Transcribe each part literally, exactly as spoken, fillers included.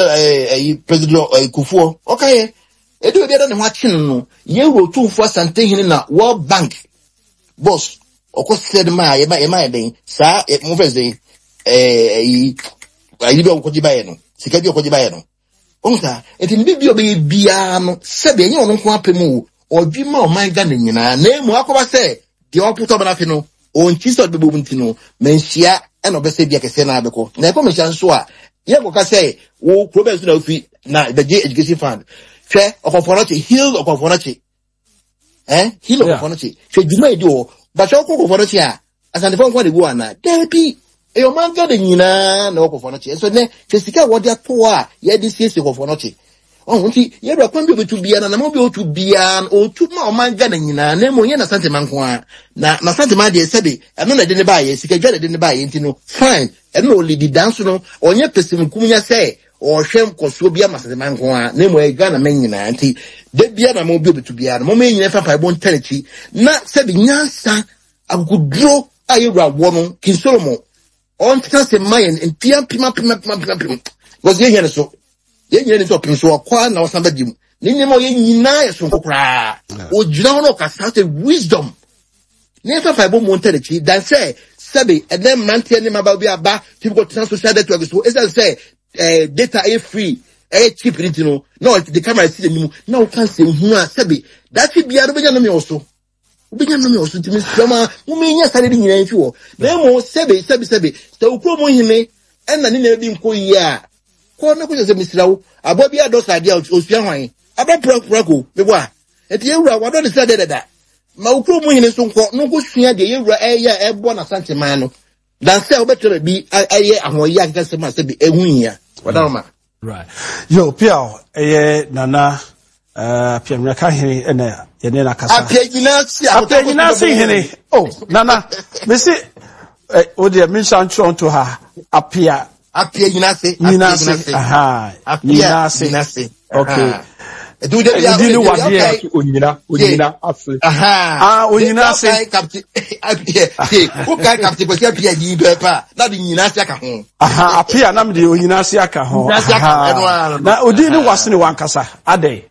eh President Kufuor okay e do be don ho achen no ye ro tumfo asante hini na World Bank boss oko said ma ye ma ye ma den sa mo feze eh ayi bi okoji baye no sika bi okoji baye no onka enti ni bi obe bia no se be yen ono nko apemu odwi ma o man ga na nyina na emu akoba se de oputo bana fi no on chiso de bobunti no menhia e no be se bia kese na abeko na e ko menhia nso a ye ko ka se wo problem so na ofi na the education fund hwe okofonochi heal okofonochi eh heal okofonochi hwe djuma edi o ba so okofonochi a asante fon kwa de go ana debi e o man ga de nyina na okofonochi so ne hwe sika wo de ato a ye de siesie okofonochi oh nti ye do kwan bi betu bia na na mo bi otu bia o tu ma o man ga de nyina na mo ye na sante man ko a na na sante man de sebe e no na de ne ba ye sika dwa de ne ba ye nti no fine e no li di dance no onye pesim kumunya say o hwem koso bia masase man ko a na mo e ga na man nyina nti de bia na mo bi betu bia na mo me nyina fa pa bon tanichi na sebe nyansa agudro ayewra wo no kinsolomo on tase mayen mpia pima pima pima pima was ye here so ye nyina ni so pim so kwa na osamba dim ni nyima ye nyina ye so kokra o jina ho ka say wisdom ni fa fa bo mo tanichi dan say sebe and then mantie ni maba bi aba people go social network so is that say eh data is free eh cheap it no no the camera see the now can say hu a sebe that be bia do be no me also be no me also timi sama mo me nya sare nyina nfi wo na mo sebe sebe sebe so ukro mo hime en na ni na bi nko yi a ko na ko se misirawo abo bia do sade osua hwan aba prako me bo a eti ewura wado de sade dada ma ukro mo hine so nko no ko sua de ewura eya ebo na sante man no dan se obetere bi aye ahoyi akeka se ma se bi ehunya wada ma right yo pia eh nana uh pia me ka hene ena ye ne na kasa apia nyina si apia nyina si hene oh nana me si eh o de me shan tron to her apia apia nyina si nyina si aha nyina si okay do de bia do what dia onyina onyina afi aha ah onyina se captain apia see who kai captain ko se apia yi do pa na de nyina se aka ho aha apia na me de onyina se aka ho na odi ni wase ni wankasa ade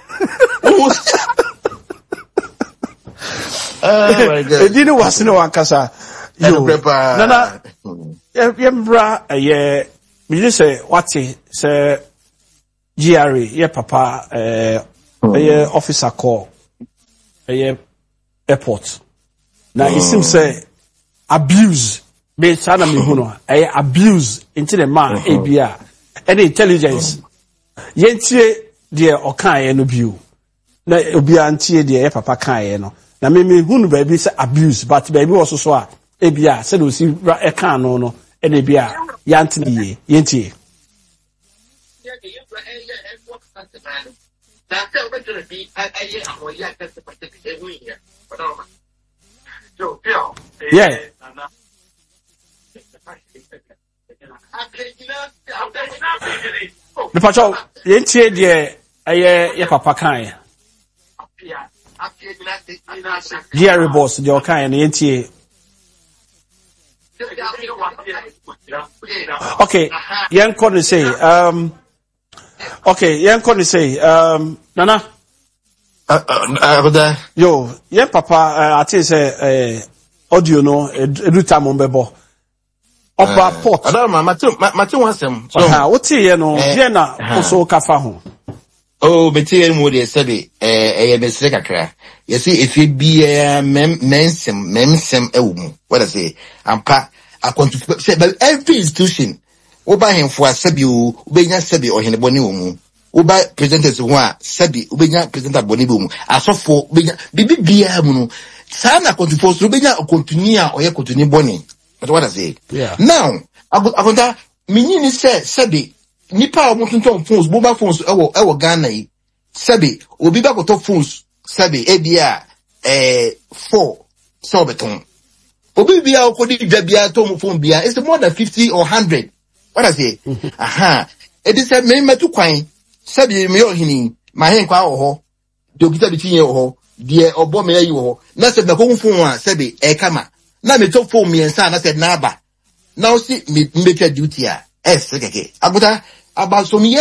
oh my god odi ni wase ni wankasa yo nana yembra ye me say wati say G R A, yeah, papa, uh, oh. yeah, officer call, uh, yeah, airport. Now, oh. it seems say abuse, be sana mi huno, uh, abuse into the man, uh-huh. A B R, any intelligence. Uh-huh. Yentie dear or kan no view. Na obi antie dear papa kan no. Na me me hunu baby say abuse, but baby also so a B R said we see a kan no no, any A B R, yantie, yentie. Yeah. The patrol, you ain't here, dear. I your papa kind. Jerry boss, your kind, ain't here. Okay, young couldn't say, um, okay, young couldn't say, um, Nana. Uh, uh, uh, yo, yeah, papa, uh, I tell you, uh, audio no, every time on bebo. Oba port. I don't know, Matthew, Matthew wants them. So, what's here, no, Vienna, also Kafahu. Oh, but here, Moody said it, eh, a mistake, crack. You see, if it be a mem, mensem, mensem, elm, what I say, and pa, I want to say, but every institution, Oba him for a Sabu, Ubenya Sabi or in the Bonium. Uba presenters who are Sabi, Ubenya presenter Bonibum, as of for Bibi Biamuno, Sana contributes Rubenya or Continuia or Yakutuni Boni. That's what I say. Yeah. Now, I got, I got, Minini said, Sabi, Nipa Mountain phones, mobile phones, our, our Ghana, Sabi, Ubiba got top phones, Sabi, A B R, eh, four, Sobeton. Ubibia, Kodi, Jabia, Tom phone Bia, it's more than fifty or hundred. What I say? Aha. It is a member to quine. Sabi me ohini ma hen kwa oho de okita bitinye oho de obo me ayi oho na se be ko fun a sabi e kama na me to phone me ensa na se na aba na o si me me duty a es keke abuta aba so me